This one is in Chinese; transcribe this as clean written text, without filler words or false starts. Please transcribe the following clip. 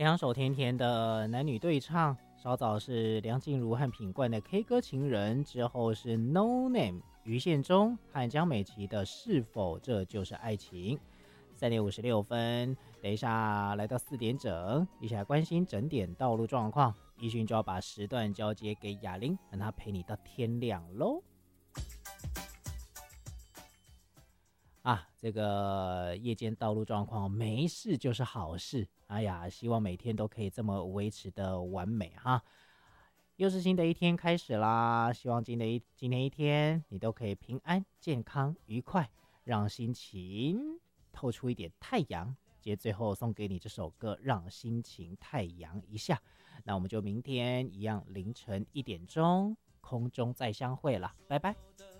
两首甜甜的男女对唱，稍早是梁静茹和品冠的 K 歌情人，之后是 No Name 于宪忠和江美琪的是否这就是爱情。3:56，等一下来到4点整，一起来关心整点道路状况。一迅就要把时段交接给雅玲，让她陪你到天亮喽。这个夜间道路状况没事就是好事。哎呀，希望每天都可以这么维持的完美哈。又是新的一天开始啦，希望今天一天你都可以平安、健康、愉快，让心情透出一点太阳。接最后送给你这首歌，让心情太阳一下。那我们就明天一样凌晨1点钟空中再相会了，拜拜。